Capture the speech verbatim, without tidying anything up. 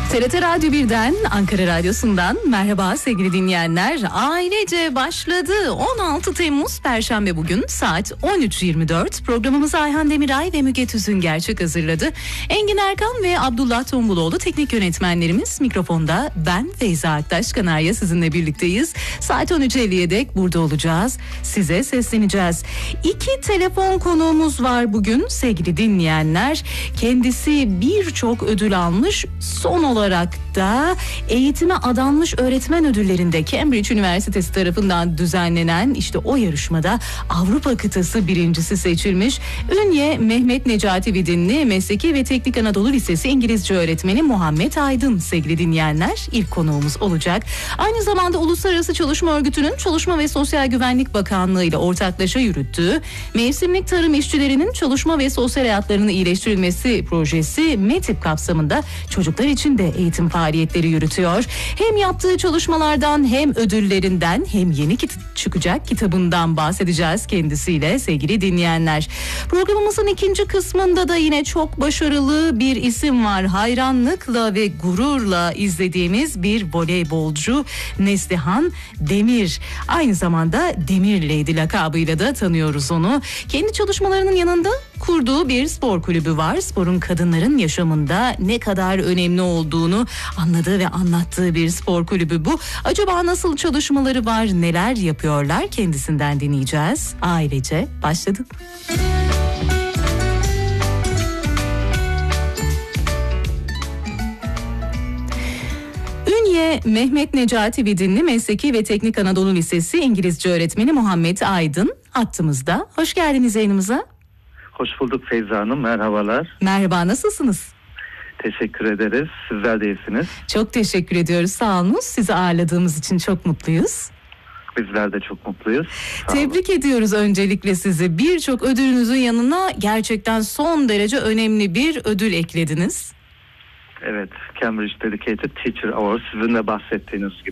T R T Radyo birden, Ankara Radyosu'ndan merhaba sevgili dinleyenler. Ailece başladı. on altı Temmuz Perşembe bugün saat on üç yirmi dört. Programımızı Ayhan Demiray ve Müge Tüzüngerçek hazırladı. Engin Erkan ve Abdullah Tombuloğlu teknik yönetmenlerimiz. Mikrofonda ben Feyza Aktaş Kanarya sizinle birlikteyiz. Saat on üç elliye dek burada olacağız. Size sesleneceğiz. İki telefon konuğumuz var bugün sevgili dinleyenler. Kendisi birçok ödül almış. Son olarak olarak da eğitime adanmış öğretmen ödüllerinde Cambridge Üniversitesi tarafından düzenlenen işte o yarışmada Avrupa kıtası birincisi seçilmiş. Ünye Mehmet Necati Vidinli Mesleki ve Teknik Anadolu Lisesi İngilizce öğretmeni Muhammed Aydın sevgili dinleyenler ilk konuğumuz olacak. Aynı zamanda Uluslararası Çalışma Örgütü'nün Çalışma ve Sosyal Güvenlik Bakanlığı ile ortaklaşa yürüttüğü mevsimlik tarım işçilerinin çalışma ve sosyal hayatlarının iyileştirilmesi projesi METİP kapsamında çocuklar için de eğitim faaliyetleri yürütüyor. Hem yaptığı çalışmalardan hem ödüllerinden hem yeni kit- çıkacak kitabından bahsedeceğiz kendisiyle sevgili dinleyenler. Programımızın ikinci kısmında da yine çok başarılı bir isim var. Hayranlıkla ve gururla izlediğimiz bir voleybolcu Neslihan Demir. Aynı zamanda Demir Lady lakabıyla da tanıyoruz onu. Kendi çalışmalarının yanında kurduğu bir spor kulübü var. Sporun kadınların yaşamında ne kadar önemli olduğunu anladığı ve anlattığı bir spor kulübü bu. Acaba nasıl çalışmaları var, neler yapıyorlar kendisinden dinleyeceğiz. Ailece başladık. Ünye Mehmet Necati Vidinli Mesleki ve Teknik Anadolu Lisesi İngilizce öğretmeni Muhammed Aydın hattımızda. Hoş geldiniz yayınımıza. Hoş bulduk Feyza Hanım, merhabalar. Merhaba, nasılsınız? Teşekkür ederiz, sizler de iyisiniz. Çok teşekkür ediyoruz, sağ olun. Sizi ağırladığımız için çok mutluyuz. Bizler de çok mutluyuz. Sağ Tebrik olun. ediyoruz öncelikle sizi. Birçok ödülünüzün yanına gerçekten son derece önemli bir ödül eklediniz. Evet, Cambridge Dedicated Teacher Award, sizin de bahsettiğiniz gibi.